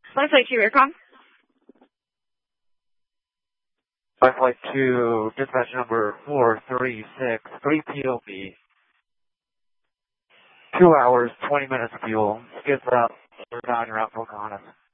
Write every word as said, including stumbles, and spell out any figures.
Flight Flight two, Aircom. Flight Flight two, dispatch number four three six, three P O B. Two hours, twenty minutes fuel. Skids up. We're down your out, Pocahontas.